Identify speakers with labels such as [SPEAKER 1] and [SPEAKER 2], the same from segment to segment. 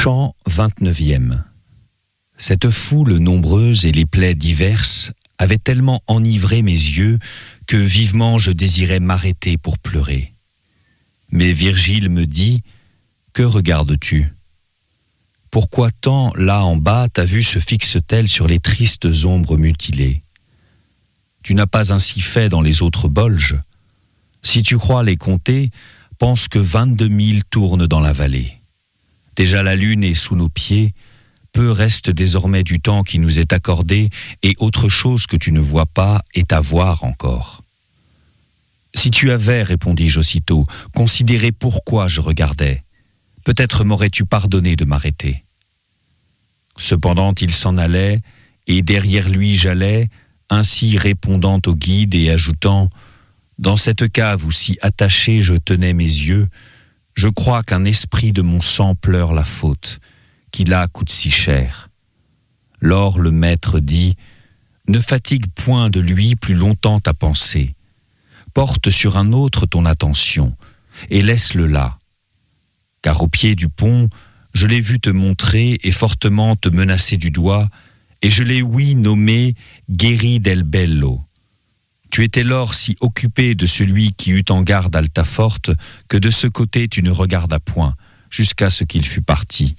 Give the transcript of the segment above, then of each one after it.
[SPEAKER 1] Chant 29e. Cette foule nombreuse et les plaies diverses avaient tellement enivré mes yeux que vivement je désirais m'arrêter pour pleurer. Mais Virgile me dit « Que regardes-tu ? Pourquoi tant, là en bas, ta vue se fixe-t-elle sur les tristes ombres mutilées ? Tu n'as pas ainsi fait dans les autres bolges. Si tu crois les compter, pense que 22 000 tournent dans la vallée. Déjà la lune est sous nos pieds, peu reste désormais du temps qui nous est accordé, et autre chose que tu ne vois pas est à voir encore. Si tu avais, répondis-je aussitôt, considéré pourquoi je regardais, peut-être m'aurais-tu pardonné de m'arrêter. Cependant il s'en allait, et derrière lui j'allais, ainsi répondant au guide et ajoutant « Dans cette cave où si attaché je tenais mes yeux, je crois qu'un esprit de mon sang pleure la faute, qui là coûte si cher. » Lors le maître dit « Ne fatigue point de lui plus longtemps ta pensée. Porte sur un autre ton attention, et laisse-le là. Car au pied du pont, je l'ai vu te montrer et fortement te menacer du doigt, et je l'ai oui nommé Guéri del Bello. Tu étais lors si occupé de celui qui eut en garde Altaforte que de ce côté tu ne regardas point, jusqu'à ce qu'il fût parti.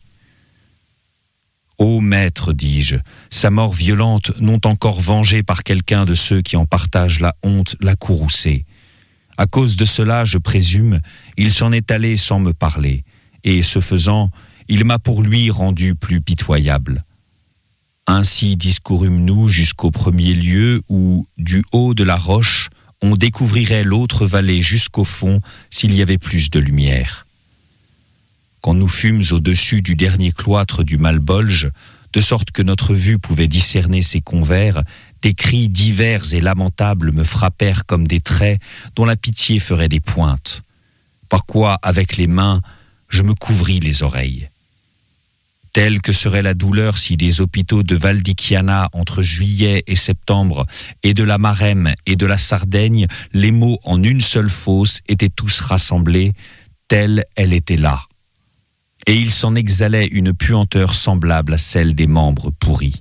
[SPEAKER 1] Ô maître, dis-je, sa mort violente n'ont encore vengé par quelqu'un de ceux qui en partagent la honte l'a courroucé. À cause de cela, je présume, il s'en est allé sans me parler, et ce faisant, il m'a pour lui rendu plus pitoyable. Ainsi discourûmes-nous jusqu'au premier lieu où, du haut de la roche, on découvrirait l'autre vallée jusqu'au fond s'il y avait plus de lumière. Quand nous fûmes au-dessus du dernier cloître du Malbolge, de sorte que notre vue pouvait discerner ses convers, des cris divers et lamentables me frappèrent comme des traits dont la pitié ferait des pointes. Par quoi, avec les mains, je me couvris les oreilles. Telle que serait la douleur si des hôpitaux de Valdichiana entre juillet et septembre, et de la Maremme et de la Sardaigne, les maux en une seule fosse étaient tous rassemblés, telle elle était là. Et il s'en exhalait une puanteur semblable à celle des membres pourris.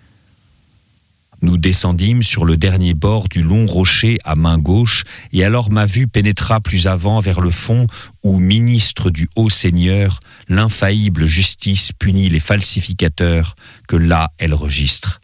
[SPEAKER 1] Nous descendîmes sur le dernier bord du long rocher à main gauche, et alors ma vue pénétra plus avant vers le fond où, ministre du haut Seigneur, l'infaillible justice punit les falsificateurs que là elle registre.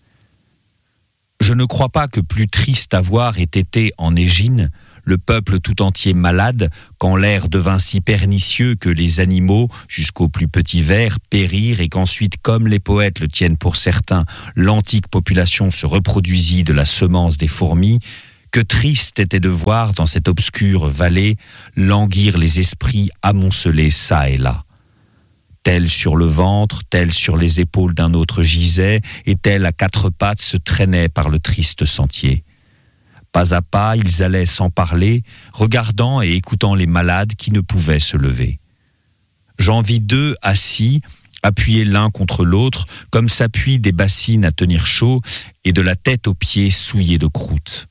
[SPEAKER 1] Je ne crois pas que plus triste à voir ait été en Égine, le peuple tout entier malade, quand l'air devint si pernicieux que les animaux, jusqu'aux plus petits vers, périrent et qu'ensuite, comme les poètes le tiennent pour certain, l'antique population se reproduisit de la semence des fourmis, que triste était de voir dans cette obscure vallée languir les esprits amoncelés çà et là. Tel sur le ventre, tel sur les épaules d'un autre gisait, et tel à quatre pattes se traînait par le triste sentier. Pas à pas, ils allaient sans parler, regardant et écoutant les malades qui ne pouvaient se lever. J'en vis deux assis, appuyés l'un contre l'autre, comme s'appuient des bassines à tenir chaud, et de la tête aux pieds souillés de croûte.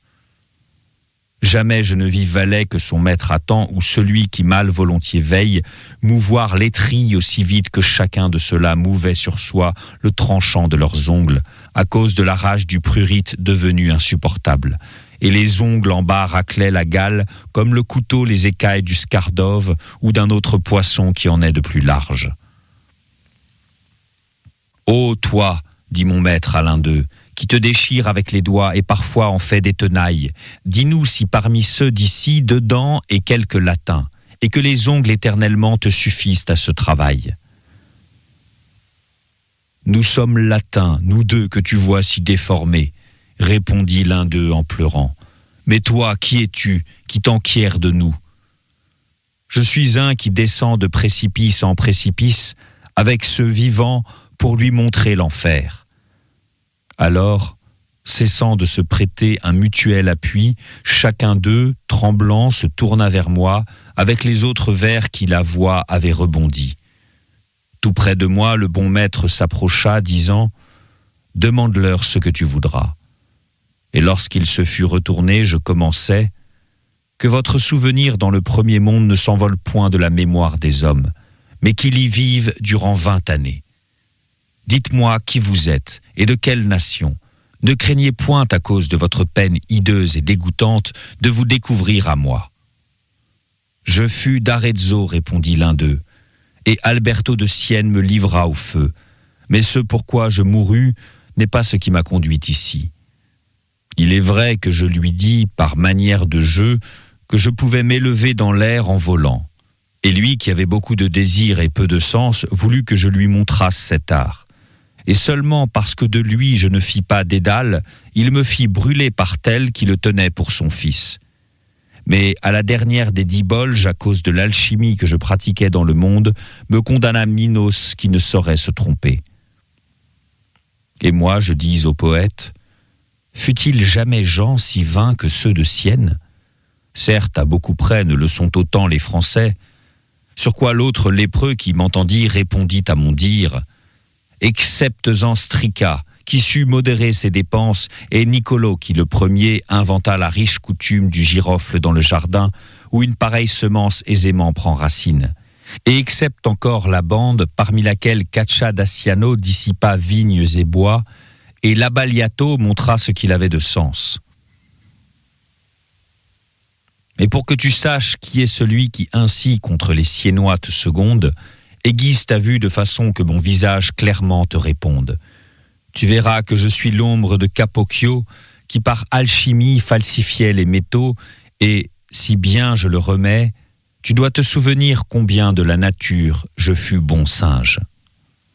[SPEAKER 1] Jamais je ne vis valet que son maître attend, ou celui qui mal volontiers veille, mouvoir l'étrille aussi vite que chacun de ceux-là mouvait sur soi le tranchant de leurs ongles, à cause de la rage du prurite devenu insupportable. Et les ongles en bas raclaient la gale comme le couteau les écailles du scardove ou d'un autre poisson qui en est de plus large. « Ô toi, dit mon maître à l'un d'eux, qui te déchire avec les doigts et parfois en fait des tenailles, dis-nous si parmi ceux d'ici, dedans est quelque latin, et que les ongles éternellement te suffisent à ce travail. » « Nous sommes latins, nous deux que tu vois si déformés, répondit l'un d'eux en pleurant. Mais toi, qui es-tu, qui t'enquières de nous ? Je suis un qui descend de précipice en précipice, avec ce vivant pour lui montrer l'enfer. Alors, cessant de se prêter un mutuel appui, chacun d'eux, tremblant, se tourna vers moi, avec les autres vers qui la voix avait rebondi. Tout près de moi, le bon maître s'approcha, disant « Demande-leur ce que tu voudras. » Et lorsqu'il se fut retourné, je commençai « Que votre souvenir dans le premier monde ne s'envole point de la mémoire des hommes, mais qu'il y vive durant 20 années. Dites-moi qui vous êtes et de quelle nation. Ne craignez point à cause de votre peine hideuse et dégoûtante de vous découvrir à moi. » « Je fus d'Arezzo, répondit l'un d'eux, et Alberto de Sienne me livra au feu. Mais ce pourquoi je mourus n'est pas ce qui m'a conduit ici. Il est vrai que je lui dis, par manière de jeu, que je pouvais m'élever dans l'air en volant. Et lui, qui avait beaucoup de désir et peu de sens, voulut que je lui montrasse cet art. Et seulement parce que de lui je ne fis pas Dédale, il me fit brûler par tel qui le tenait pour son fils. Mais à la dernière des 10 bolges, à cause de l'alchimie que je pratiquais dans le monde, me condamna Minos qui ne saurait se tromper. Et moi, je dis au poète, fut-il jamais gens si vains que ceux de Sienne ? Certes, à beaucoup près ne le sont autant les Français. Sur quoi l'autre lépreux qui m'entendit répondit à mon dire, exceptes-en Strica, qui sut modérer ses dépenses, et Nicolo qui le premier inventa la riche coutume du girofle dans le jardin, où une pareille semence aisément prend racine. Et excepte encore la bande parmi laquelle Caccia d'Asciano dissipa vignes et bois, et l'Abaliato montra ce qu'il avait de sens. Mais pour que tu saches qui est celui qui ainsi contre les Siennois te seconde, aiguise ta vue de façon que mon visage clairement te réponde. Tu verras que je suis l'ombre de Capocchio, qui par alchimie falsifiait les métaux, et, si bien je le remets, tu dois te souvenir combien de la nature je fus bon singe.